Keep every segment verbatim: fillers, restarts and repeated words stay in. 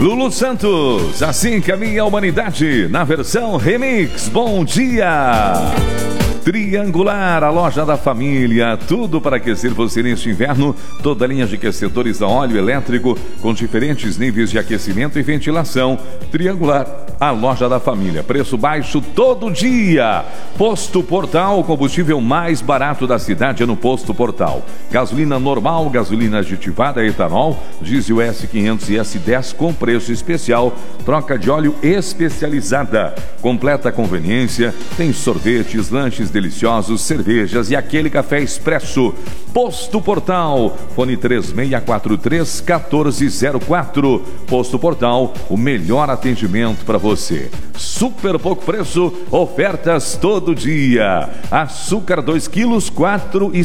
Lulu Santos, assim caminha a humanidade, na versão remix. Bom dia! Triangular, a loja da família, tudo para aquecer você neste inverno. Toda linha de aquecedores a óleo elétrico com diferentes níveis de aquecimento e ventilação. Triangular, a loja da família, preço baixo todo dia. Posto Portal, o combustível mais barato da cidade é no Posto Portal. Gasolina normal, gasolina aditivada, etanol, diesel S quinhentos e S dez com preço especial. Troca de óleo especializada, completa conveniência, tem sorvetes, lanches deliciosos, cervejas e aquele café expresso. Posto Portal, fone três seis quatro três, um quatro zero quatro. Posto Portal, o melhor atendimento para você. Super pouco preço, ofertas todo dia. Açúcar dois quilos, quatro reais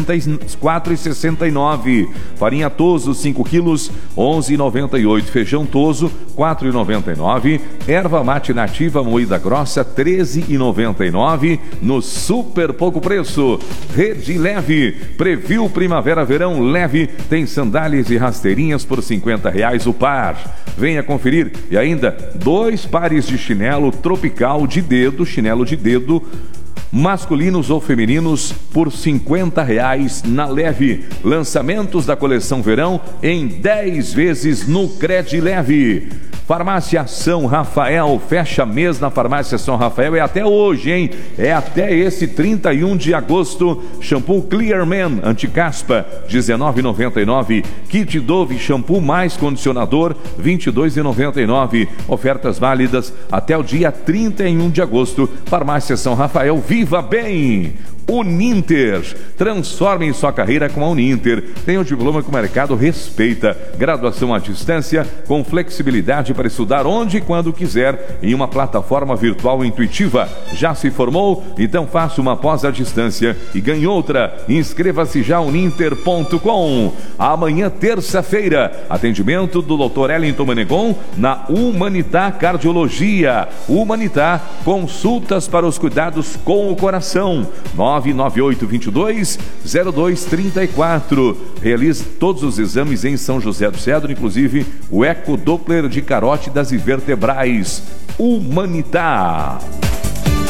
e sessenta e nove. Farinha Toso cinco quilos, onze reais e noventa e oito. Feijão Toso, quatro reais e noventa e nove. Erva mate nativa moída grossa, treze reais e noventa e nove. No super pouco preço. Rede Leve, Preview Primavera-Verão Leve, tem sandálias e rasteirinhas por cinquenta reais o par. Venha conferir. E ainda dois pares de chinelo tropical de dedo, chinelo de dedo, masculinos ou femininos por cinquenta reais na Leve. Lançamentos da coleção verão em dez vezes no Cred Leve. Farmácia São Rafael, fecha mês na Farmácia São Rafael, é até hoje, hein? É até esse trinta e um de agosto. Shampoo Clearman Anticaspa, dezenove reais e noventa e nove. Kit Dove Shampoo mais condicionador, vinte e dois reais e noventa e nove. Ofertas válidas até o dia trinta e um de agosto. Farmácia São Rafael, viva bem! Uninter, transforme sua carreira com a Uninter. Tem um diploma que o mercado respeita. Graduação à distância, com flexibilidade para estudar onde e quando quiser, em uma plataforma virtual intuitiva. Já se formou? Então faça uma pós à distância e ganhe outra. Inscreva-se já uninter ponto com. Amanhã, terça-feira, atendimento do doutor Ellington Menegon na Humanitá Cardiologia. Humanitá, consultas para os cuidados com o coração. nove nove oito dois dois zero dois três quatro. Realize todos os exames em São José do Cedro, inclusive o ecodoppler de carótidas e vertebrais. Humanitá.